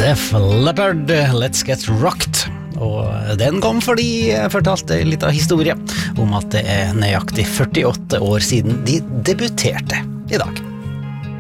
Def Leppard, Let's Get Rocked. Og den kom fordi jeg fortalte litt av historie om at det nøyaktig 48 år siden de debuterte i dag.